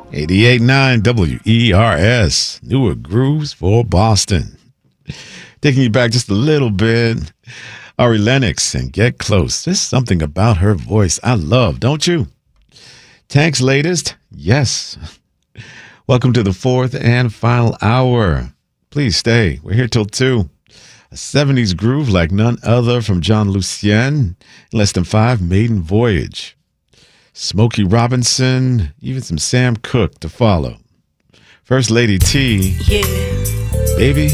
88.9 WERS, Newer Grooves for Boston. Taking you back just a little bit, Ari Lennox and Get Close. There's something about her voice I love, don't you? Tank's latest, yes. Welcome to the fourth and final hour. Please stay. We're here till 2. A 70s groove like none other from John Lucien. In less than 5, Maiden Voyage. Smokey Robinson, even some Sam Cooke to follow. First Lady T. Yeah. Baby.